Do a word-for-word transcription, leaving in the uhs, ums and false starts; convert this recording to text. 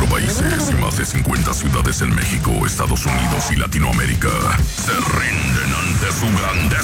veinticuatro países y más de cincuenta ciudades en México, Estados Unidos y Latinoamérica se rinden ante su grandeza.